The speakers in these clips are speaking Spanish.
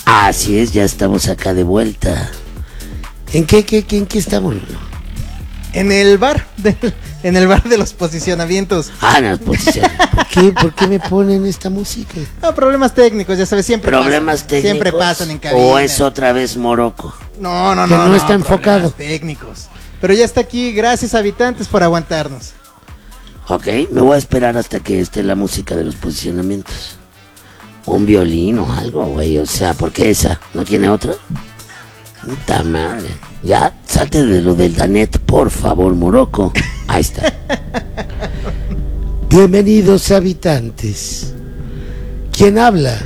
Así es, ya estamos acá de vuelta. ¿En qué estamos? En el bar de los posicionamientos. En el posicionamiento. ¿Por qué me ponen esta música? No, problemas técnicos, ya sabes, siempre ¿Problemas técnicos? Siempre pasan en cabina. ¿O es otra vez Morocco? No está enfocado. Técnicos. Pero ya está aquí, gracias habitantes por aguantarnos. Ok, me voy a esperar hasta que esté la música de los posicionamientos. Un violín o algo, güey, o sea, ¿por qué esa? ¿No tiene otra? Puta madre. Ya, salte de lo del Danet, por favor, Morocco. Ahí está. Bienvenidos, habitantes. ¿Quién habla?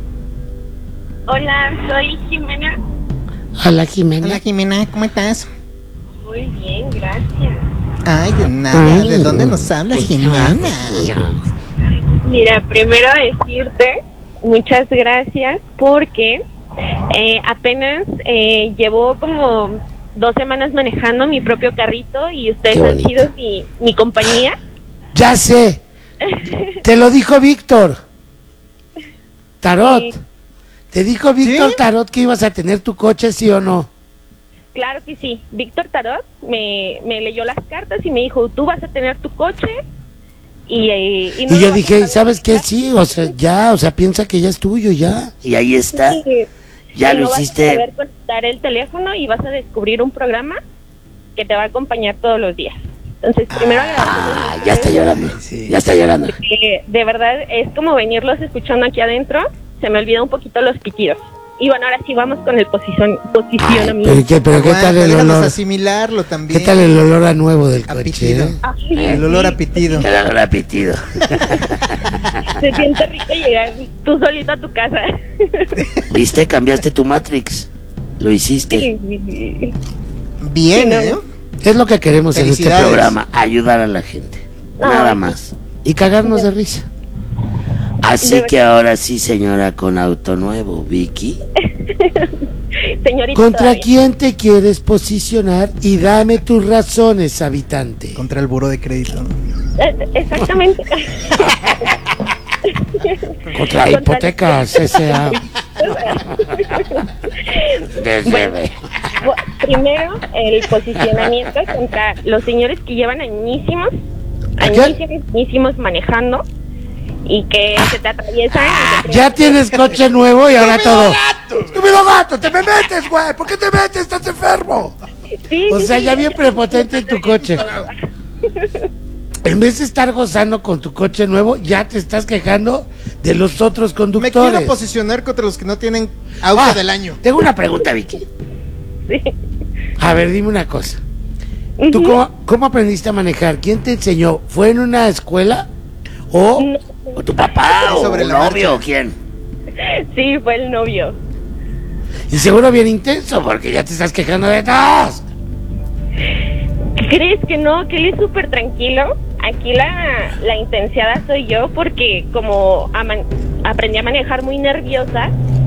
Hola, soy Jimena. Hola, Jimena. Hola, Jimena, ¿cómo estás? Muy bien, gracias. Ay, de nada, ¿de dónde nos habla Jimena? Mira, primero decirte muchas gracias porque apenas llevo como 2 semanas manejando mi propio carrito y ustedes han sido mi compañía. Ya sé, te lo dijo Víctor Tarot. Sí. Te dijo Víctor Tarot que ibas a tener tu coche, ¿sí o no? Claro que sí, Víctor Tarot me leyó las cartas y me dijo, tú vas a tener tu coche. Y yo dije, ¿sabes qué? Sí, o sea, piensa que ya es tuyo, ya. Y ahí está. Sí, ya lo hiciste. Vas a saber conectar el teléfono y vas a descubrir un programa que te va a acompañar todos los días. Entonces, primero ya está llorando. Sí. Ya está llorando. De verdad, es como venirlos escuchando aquí adentro. Se me olvida un poquito los pitidos. Y bueno, ahora sí vamos con el posicionamiento. Pero ¿qué tal el olor? Asimilarlo también. ¿Qué tal el olor a nuevo del coche? El olor a pitido. El olor a pitido. Se siente rico llegar tú solito a tu casa. ¿Viste? Cambiaste tu Matrix. Lo hiciste. Sí. Bien, ¿eh? Es lo que queremos en este programa, ayudar a la gente. Nada más. Y cagarnos de risa. Así que ahora sí, señora con auto nuevo, Vicky. Señorita, ¿contra quién te quieres posicionar? Y dame tus razones, habitante. Contra el buró de crédito. Exactamente. Contra hipotecas, S.A. Primero, el posicionamiento contra los señores que llevan añísimos manejando y que se te atraviesan. Ya tienes coche nuevo y ahora todo. ¡Estúpido gato! ¡Te me metes, güey! ¿Por qué te metes? ¡Estás enfermo! Sí, o sea, ya bien prepotente en tu coche. En vez de estar gozando con tu coche nuevo, ya te estás quejando de los otros conductores. Me quiero posicionar contra los que no tienen auto del año. Tengo una pregunta, Vicky. Sí. A ver, dime una cosa. ¿Tú cómo aprendiste a manejar? ¿Quién te enseñó? ¿Fue en una escuela? ¿O tu papá? ¿O el novio? ¿O quién? Sí, fue el novio. Y seguro bien intenso, porque ya te estás quejando de todos. ¿Crees que no? Que él es súper tranquilo. Aquí la intensiada soy yo, porque como aprendí a manejar muy nerviosa.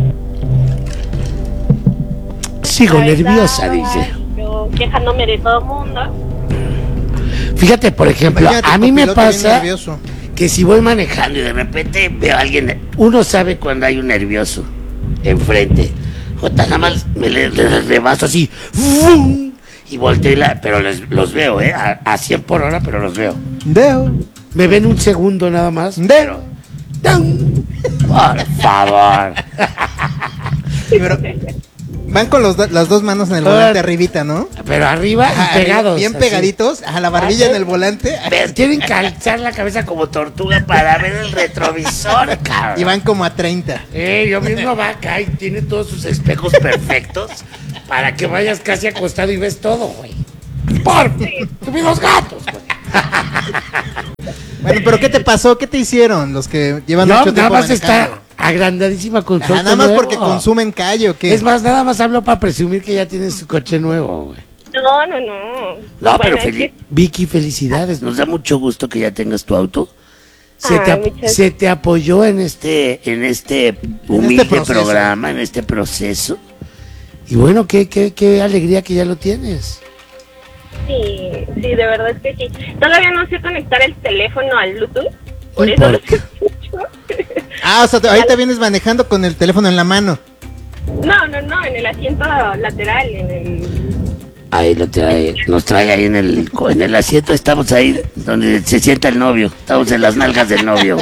Sigo nerviosa, dice. Yo quejándome de todo el mundo. Fíjate, por ejemplo, a mí me pasa que si voy manejando y de repente veo a alguien, uno sabe cuando hay un nervioso enfrente. Jota, nada más me le rebaso así, ¡fum! Y volteo, pero los veo, a 100 por hora, pero los veo. Me ven un segundo nada más. Pero, por favor. Pero van con las dos manos en el volante arribita, ¿no? Pero arriba y pegados. Bien pegaditos, a la barbilla en el volante. Quieren calzar la cabeza como tortuga para ver el retrovisor, cabrón. Y van como a 30. Yo mismo va acá y tiene todos sus espejos perfectos para que vayas casi acostado y ves todo, güey. ¡Por estúpidos gatos, güey! Bueno, pero ¿qué te pasó? ¿Qué te hicieron los que llevan mucho tiempo nada más está agrandadísima con su nada más nuevo. Porque consumen calle, ¿o qué? Es más, nada más hablo para presumir que ya tienes su coche nuevo, güey. No. No, bueno, pero Vicky, felicidades. Nos da mucho gusto que ya tengas tu auto. Se te apoyó en este humilde programa, en este proceso. Y bueno, qué alegría que ya lo tienes. Sí, de verdad es que sí. Todavía no sé conectar el teléfono al Bluetooth. Por eso lo o sea, ahorita vienes manejando con el teléfono en la mano. No, en el asiento lateral, en el... Ahí nos trae ahí en el asiento, estamos ahí donde se sienta el novio, estamos en las nalgas del novio.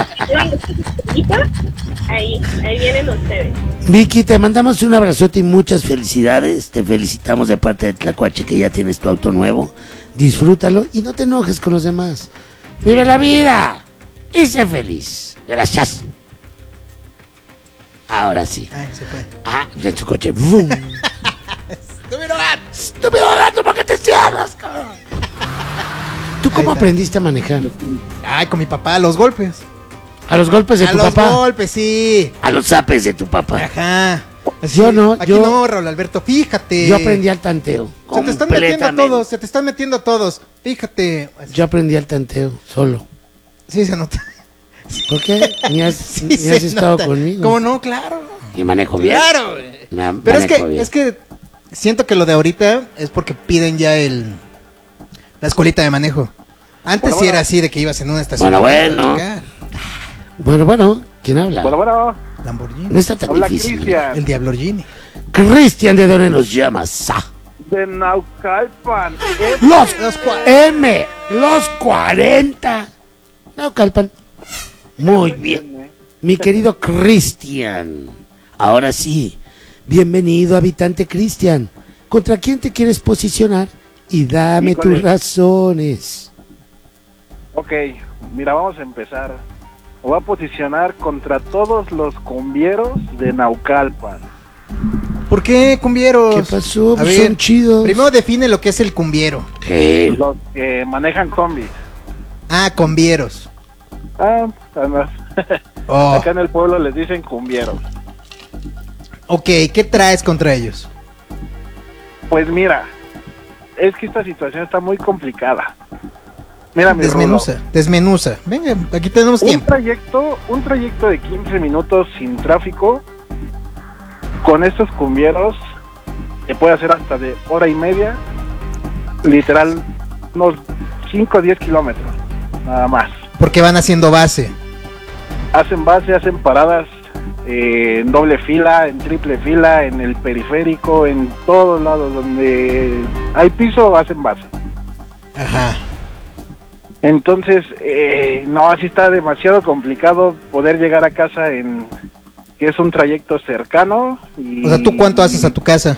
Ahí vienen ustedes. Vicky, te mandamos un abrazote y muchas felicidades, te felicitamos de parte de Tlacuache que ya tienes tu auto nuevo, disfrútalo y no te enojes con los demás, vive la vida y sé feliz, gracias. Ahora sí. Ay, se fue. En su coche, ¡bum! ¡Estúpido gato! ¿Por qué te cierras, cabrón? ¿Tú cómo aprendiste a manejar? Ay, con mi papá, a los golpes. ¿A los golpes de tu papá? A los golpes, sí. A los zapes de tu papá. Ajá. Así, Yo no, aquí no, Raúl Alberto, fíjate. Yo aprendí al tanteo. Se te están metiendo todos, fíjate. Así. Yo aprendí al tanteo, solo. Sí, se nota. ¿Por qué? Ni has estado nota. Conmigo. ¿Cómo no? Claro. Y manejo bien. Claro. Pero es que siento que lo de ahorita es porque piden ya la escuelita de manejo. Antes sí era así, de que ibas en una estación. Bueno, ¿quién habla? Bueno. Lamborghini. No está tan Habla difícil. Cristian. El Diablorghini. Cristian, ¿de dónde nos llamas? De Naucalpan. Los 40. Naucalpan. Muy bien. Mi querido Cristian. Ahora sí. Bienvenido, habitante Cristian. ¿Contra quién te quieres posicionar? Y dame tus razones. Ok, mira, vamos a empezar. Me voy a posicionar contra todos los cumbieros de Naucalpan. ¿Por qué cumbieros? ¿Qué pasó? A ver, son chidos. Primero define lo que es el cumbiero. ¿Qué? Los que manejan combis. Cumbieros. Además. Acá en el pueblo les dicen cumbieros. Ok, ¿qué traes contra ellos? Pues mira, es que esta situación está muy complicada. Mira, Desmenuza. Venga, aquí tenemos tiempo. Un trayecto de 15 minutos sin tráfico, con estos cumbieros, se puede hacer hasta de hora y media, literal, unos 5 o 10 kilómetros, nada más. Porque van haciendo base. Hacen paradas en doble fila, en triple fila, en el periférico, en todos lados donde hay piso, hacen base. Ajá. Entonces, no, así está demasiado complicado poder llegar a casa que es un trayecto cercano. O sea, ¿tú cuánto haces a tu casa?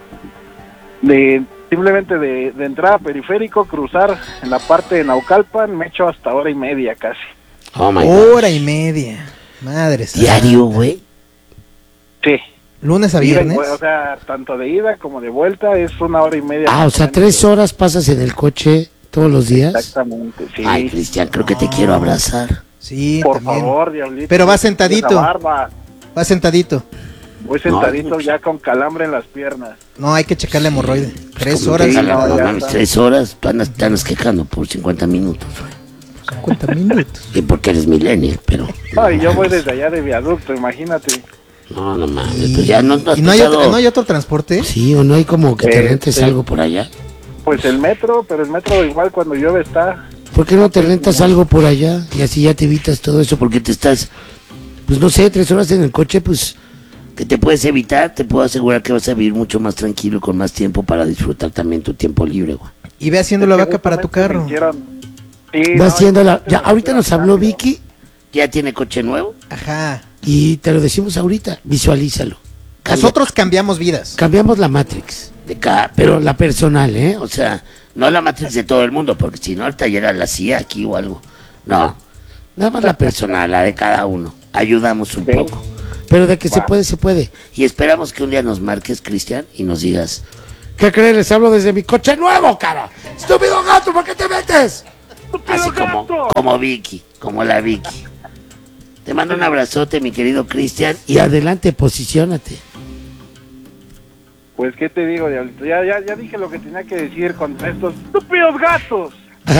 Simplemente de entrada a periférico, cruzar en la parte de Naucalpan, me echo hasta hora y media casi. Oh my hora y media. Madre santa. ¿Diario, güey? Sí. ¿Lunes a viernes? O sea, tanto de ida como de vuelta es 1 hora y media. O sea, 3 horas pasas en el coche todos los días. Exactamente, sí. Ay, Cristian, creo que te quiero abrazar. Sí, por también. favor, diablito. Pero va sentadito. Va sentadito. Voy sentadito ya con calambre en las piernas. No, hay que checarle hemorroide. 3 ¿Cómo horas. te mames, 3 horas, tú andas quejando por 50 minutos, güey. 50 minutos. Y porque eres millennial, pero... Ay, yo voy desde allá de viaducto, imagínate. No mames, pues ya no has ¿Y no hay otro transporte? Sí, o no hay como que te rentes algo por allá. Pues el metro, pero el metro igual cuando llueve está... ¿Por qué no te rentas algo por allá? Y así ya te evitas todo eso, porque te estás, pues no sé, 3 horas en el coche, pues, que te puedes evitar, te puedo asegurar que vas a vivir mucho más tranquilo, con más tiempo para disfrutar también tu tiempo libre, güey. Y ve haciendo la vaca para tu carro. Sí, va haciendo la... Ya, ahorita nos habló Vicky, ya tiene coche nuevo. Ajá. Y te lo decimos ahorita, visualízalo. Nosotros cambiamos vidas. Cambiamos la Matrix, pero la personal, ¿eh? O sea, no la Matrix de todo el mundo, porque si no, ahorita llega la CIA aquí o algo. No, nada más la personal, la de cada uno. Ayudamos un poco. Pero de que se puede, se puede. Y esperamos que un día nos marques, Cristian, y nos digas, ¿qué crees? Les hablo desde mi coche nuevo, cara. ¡Estúpido gato! ¿Por qué te metes? Así como Vicky, como la Vicky. Te mando un abrazote, mi querido Cristian, y adelante, posiciónate. Pues, ¿qué te digo, diablito? Ya dije lo que tenía que decir contra estos estúpidos gatos.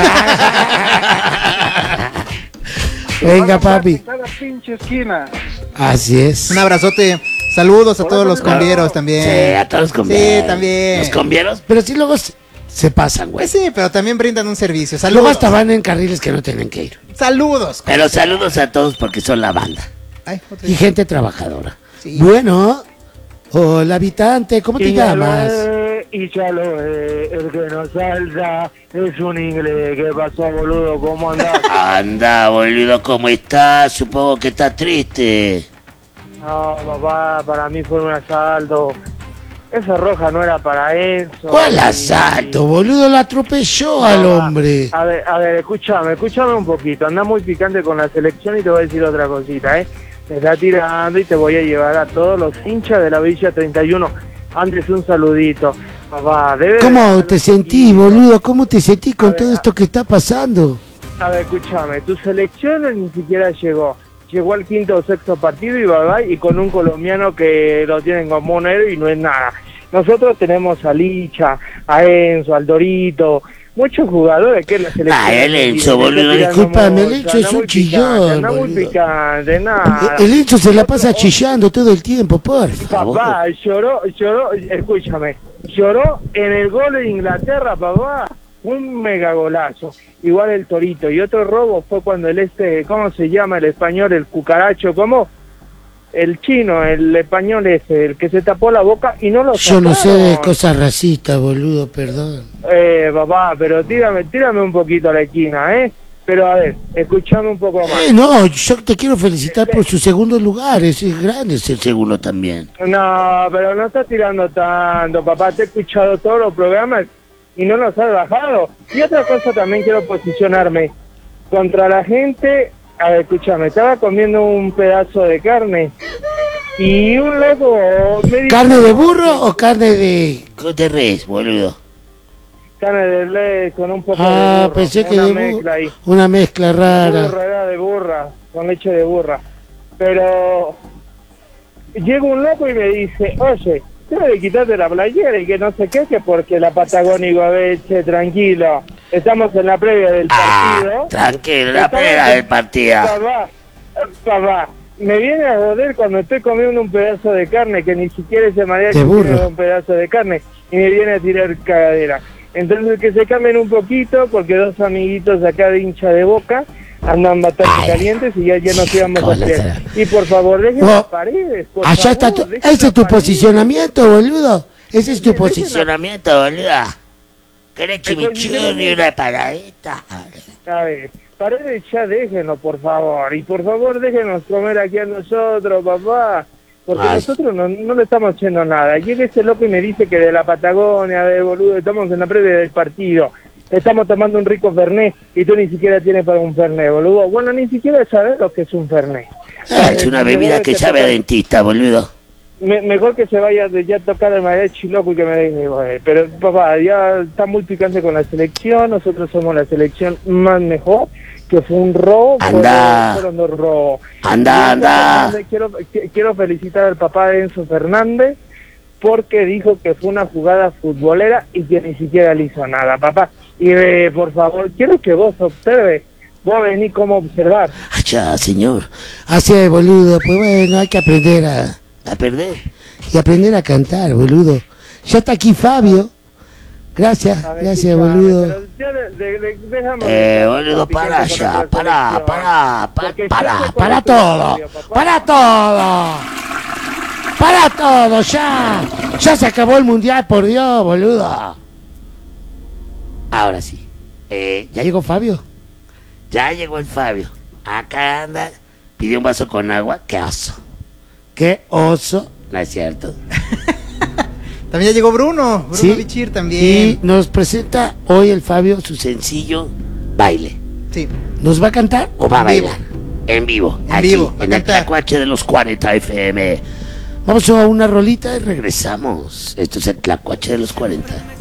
Venga, papi. Cada pinche esquina. Así es. Un abrazote. Saludos a todos los combieros también. Sí, a todos los combieros. Sí, también. Los combieros, pero sí luego se pasan, güey. Pues sí, pero también brindan un servicio. Saludos. Luego hasta van en carriles que no tienen que ir. Saludos. Pero saludos a todos porque son la banda. Ay, y gente trabajadora. Sí. Bueno. Hola, habitante, ¿cómo te llamas? Y ya lo el que nos salta es un inglés. ¿Qué pasó, boludo? ¿Cómo andás? Anda, boludo, ¿cómo estás? Supongo que estás triste. No, papá, para mí fue un asalto. Esa roja no era para eso. ¿Cuál asalto, boludo? Lo atropelló al hombre. A ver, escúchame un poquito. Anda muy picante con la selección y te voy a decir otra cosita, Te está tirando y te voy a llevar a todos los hinchas de la Villa 31. Antes un saludito. Papá, ¿Cómo te sentís, boludo? ¿Cómo te sentís con todo esto que está pasando? A ver, escúchame. Tu selección ni siquiera llegó. Llegó al quinto o sexto partido y y con un colombiano que lo tienen como un héroe y no es nada. Nosotros tenemos a Licha, a Enzo, al Dorito, muchos jugadores que es la selección. El Enzo, boludo, discúlpame, el Enzo es un chillón, no muy picante, nada. El Enzo se la pasa chillando todo el tiempo, por favor. Papá, lloró, escúchame, lloró en el gol de Inglaterra, papá. Un mega golazo, igual el Torito. Y otro robo fue cuando ¿cómo se llama el español? El cucaracho, ¿cómo? El chino, el español el que se tapó la boca y no lo sacaron. Yo no sé de cosas racistas, boludo, perdón. Papá, pero tírame un poquito a la esquina, Pero a ver, escuchame un poco más. No, yo te quiero felicitar por su segundo lugar, es grande ese segundo también. No, pero no estás tirando tanto, papá, te he escuchado todos los programas y no nos has bajado. Y otra cosa también quiero posicionarme contra la gente. A ver, escúchame, estaba comiendo un pedazo de carne y un loco me dijo... ¿Carne de burro o carne de res, boludo? Carne de res con un poco de burro. Pensé que una de mezcla ahí. Una mezcla rara. Burra de burra, con leche de burra. Pero llega un loco y me dice, oye, debe quitarte la playera y que no sé qué, que porque la Patagonia y Gobeche, tranquilo, estamos en la previa del partido. Tranquilo, la previa del partido. Papá, me viene a joder cuando estoy comiendo un pedazo de carne, que ni siquiera se marea que tiene un pedazo de carne, y me viene a tirar cagadera. Entonces que se cambien un poquito, porque dos amiguitos acá de hincha de Boca andan bastante calientes y ya nos íbamos a hacer. Y por favor, dejen las paredes. Allá está ese es tu posicionamiento, boludo. Ese es tu posicionamiento, boludo. ¿Querés chimichurri y una paradita? A ver, paredes ya déjenlo, por favor. Y por favor, déjenos comer aquí a nosotros, papá. Porque nosotros no le estamos haciendo nada. Llega ese loco y me dice que de la Patagonia, boludo, estamos en la previa del partido. Estamos tomando un rico Fernet y tú ni siquiera tienes para un Fernet, boludo. Bueno, ni siquiera sabes lo que es un Fernet. Es una bebida que sabe a dentista, boludo. Mejor que se vaya de ya tocar el mariachi loco y que me diga, pero papá, ya está muy picante con la selección, nosotros somos la selección más mejor, que fue un robo, fueron dos robos. Anda. Quiero felicitar al papá de Enzo Fernández, porque dijo que fue una jugada futbolera y que ni siquiera le hizo nada, papá. Y por favor, quiero que vos observes, vos venís como observar. Ya, señor. Así es, boludo, pues bueno, hay que aprender a perder y aprender a cantar, boludo. Ya está aquí Fabio. Gracias, boludo. Boludo, para allá, para todo, ya se acabó el mundial, por Dios, boludo. Ahora sí, ¿ya llegó Fabio? Ya llegó el Fabio, acá anda, pidió un vaso con agua, qué oso, no es cierto. También ya llegó Bruno Bichir también. Y nos presenta hoy el Fabio su sencillo Baile. Sí. ¿Nos va a cantar o va a bailar? En vivo. Aquí, en el Tlacuache de los 40 FM. Vamos a una rolita y regresamos. Esto es el Tlacuache de los 40.